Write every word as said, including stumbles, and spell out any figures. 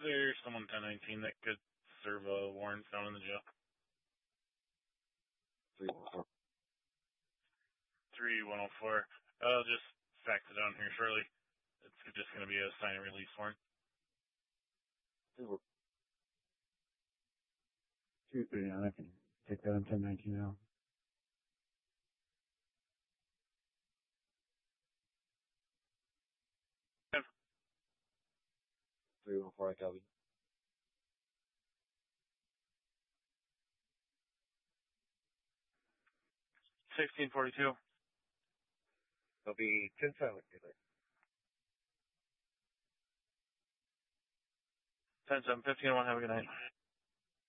There's someone ten nineteen that could serve a warrant down in the jail. three one four. three one oh four. I'll just fax it down here shortly. It's just going to be a sign and release warrant. two three nine. I can take that on ten nineteen now. three one four, I copy. sixteen forty-two. It'll be ten silent. ten seven, fifteen one, have a good night.